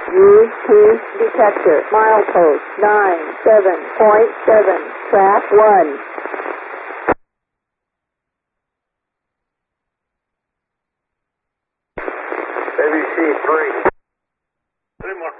U2 detector, milepost 97.7, track 1. ABC 3. 3 more.